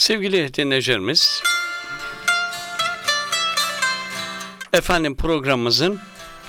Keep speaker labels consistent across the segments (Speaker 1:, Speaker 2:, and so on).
Speaker 1: Sevgili dinleyicilerimiz, efendim programımızın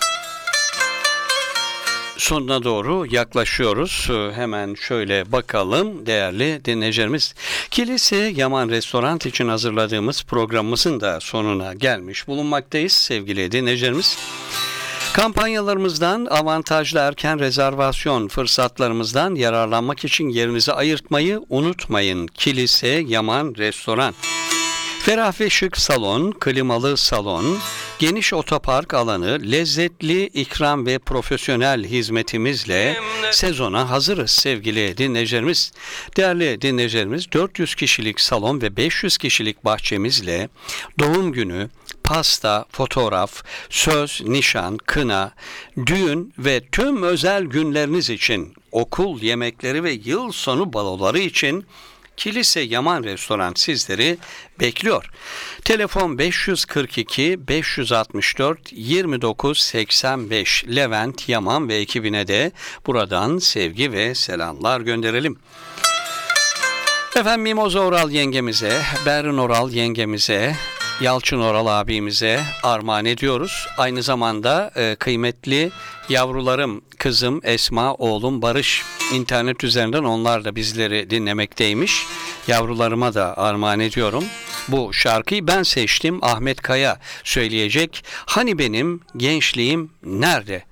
Speaker 1: sonuna doğru yaklaşıyoruz. Hemen şöyle bakalım değerli dinleyicilerimiz. Kilise Yaman Restoran için hazırladığımız programımızın da sonuna gelmiş bulunmaktayız sevgili dinleyicilerimiz. Kampanyalarımızdan, avantajlı erken rezervasyon fırsatlarımızdan yararlanmak için yerinizi ayırtmayı unutmayın. Kilise Yaman Restoran. Ferah ve şık salon, klimalı salon, geniş otopark alanı, lezzetli ikram ve profesyonel hizmetimizle sezona hazırız sevgili dinleyicilerimiz. Değerli dinleyicilerimiz, 400 kişilik salon ve 500 kişilik bahçemizle doğum günü, pasta, fotoğraf, söz, nişan, kına, düğün ve tüm özel günleriniz için, okul yemekleri ve yıl sonu baloları için Kilise Yaman Restoran sizleri bekliyor. Telefon 542 564 29 85. Levent Yaman ve ekibine de buradan sevgi ve selamlar gönderelim. Efendim Mimoza Oral yengemize, Berrin Oral yengemize, Yalçın Oral abimize armağan ediyoruz. Aynı zamanda kıymetli yavrularım, kızım Esma, oğlum Barış internet üzerinden onlar da bizleri dinlemekteymiş. Yavrularıma da armağan ediyorum. Bu şarkıyı ben seçtim. Ahmet Kaya söyleyecek. Hani benim gençliğim nerede?